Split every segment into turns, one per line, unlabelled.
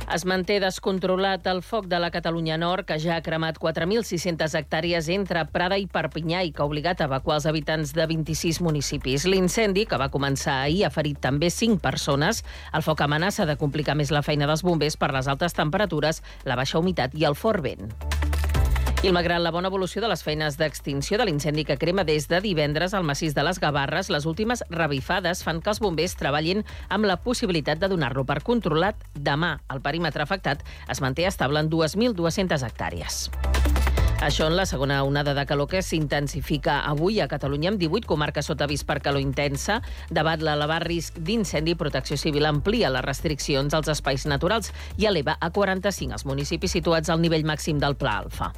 Es manté descontrolat el foc de la Catalunya Nord, que ja ha cremat 4.600 hectàrees entre Prada i Perpinyà i que ha obligat a evacuar els habitants de 26 municipis. L'incendi, que va començar ahir, ha ferit també 5 persones. El foc amenaça de complicar més la feina dels bombers per les altes temperatures, la baixa humitat i el fort vent. I malgrat la bona evolució de les feines d'extinció de l'incendi que crema des de divendres al massís de les Gavarres, les últimes revifades fan que els bombers treballin amb la possibilitat de donar-lo per controlat demà. El perímetre afectat es manté estable en 2.200 hectàrees. Això en la segona onada de calor que s'intensifica avui a Catalunya amb 18 comarques sota avís per calor intensa. Davant l'elevat risc d'incendi, Protecció Civil amplia les restriccions als espais naturals i eleva a 45 els municipis situats al nivell màxim del Pla Alfa.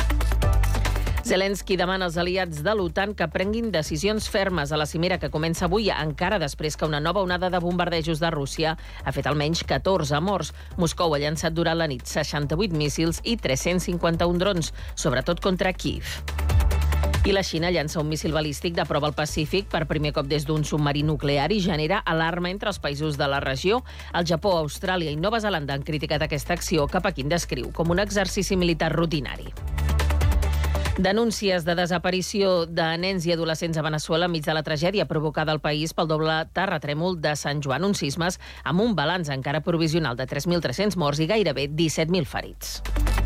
Zelensky demana als aliats de l'OTAN que prenguin decisions fermes a la cimera que comença avui, encara després que una nova onada de bombardejos de Rússia ha fet almenys 14 morts. Moscou ha llançat durant la nit 68 míssils i 351 drons, sobretot contra Kíev. I la Xina llança un míssil balístic de prova al Pacífic per primer cop des d'un submarí nuclear i genera alarma entre els països de la regió. El Japó, Austràlia i Nova Zelanda han criticat aquesta acció que Pequín descriu com un exercici militar rutinari. Denúncies de desaparició de nens i adolescents a Veneçuela enmig de la tragèdia provocada al país pel doble terratrèmol de Sant Joan, uns sismes amb un balanç encara provisional de 3.300 morts i gairebé 17.000 ferits.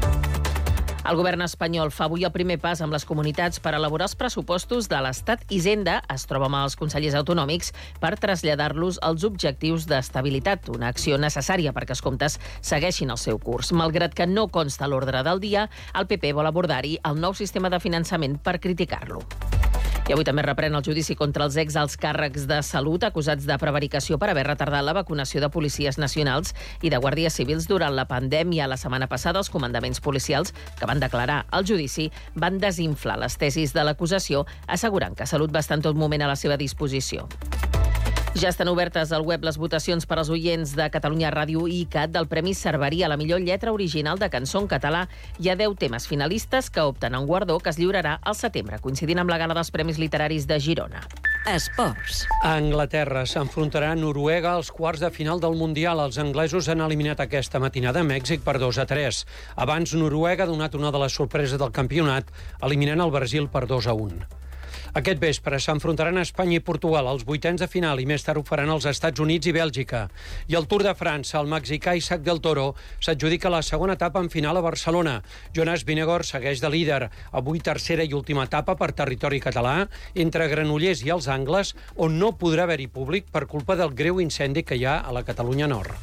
El govern espanyol fa avui el primer pas amb les comunitats per elaborar els pressupostos de l'Estat. Hisenda es troba amb els consellers autonòmics per traslladar-los als objectius d'estabilitat, una acció necessària perquè els comptes segueixin el seu curs. Malgrat que no consta a l'ordre del dia, el PP vol abordar-hi el nou sistema de finançament per criticar-lo. I avui també reprèn el judici contra els exalts càrrecs de salut acusats de prevaricació per haver retardat la vacunació de policies nacionals i de guàrdies civils durant la pandèmia. La setmana passada, els comandaments policials que van declarar al judici van desinflar les tesis de l'acusació, assegurant que Salut va estar en tot moment a la seva disposició. Ja estan obertes al web les votacions per als oients de Catalunya Ràdio i ICAT del Premi Cerveria a la millor lletra original de cançó en català. Hi ha 10 temes finalistes que opten a un guardó que es lliurarà al setembre, coincidint amb la gala dels Premis Literaris de Girona.
Esports.
A Anglaterra s'enfrontarà Noruega als quarts de final del Mundial. Els anglesos han eliminat aquesta matinada Mèxic per 2-3. Abans, Noruega ha donat una de les sorpreses del campionat, eliminant el Brasil per 2-1. Aquest vespre s'enfrontaran Espanya i Portugal als vuitens de final i més tard ho faran els Estats Units i Bèlgica. I al Tour de França, el mexicà Isaac del Toro s'adjudica la segona etapa en final a Barcelona. Jonas Vingegaard segueix de líder. Avui tercera i última etapa per territori català entre Granollers i els Angles, on no podrà haver-hi públic per culpa del greu incendi que hi ha a la Catalunya Nord.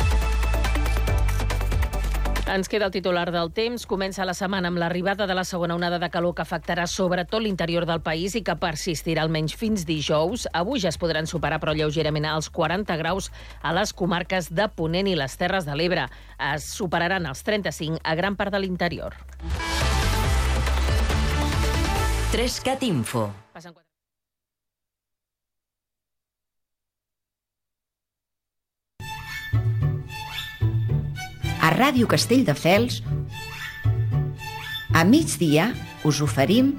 Ens queda el titular del temps. Comença la setmana amb l'arribada de la segona onada de calor que afectarà sobretot l'interior del país i que persistirà almenys fins dijous. Avui ja es podran superar, però lleugerament, els 40 graus a les comarques de Ponent i les Terres de l'Ebre. Es superaran els 35 a gran part de l'interior.
3CAT Info. A Ràdio Castelldefels, a migdia, us oferim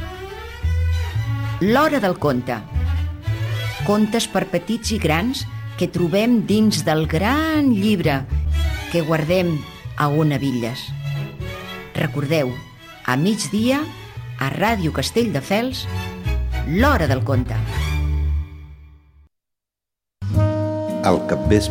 L'Hora del Conte. Contes per petits i grans que trobem dins del gran llibre que guardem a Onavilles. Recordeu, a migdia, a Ràdio Castelldefels, L'Hora del Conte.
Al capvespre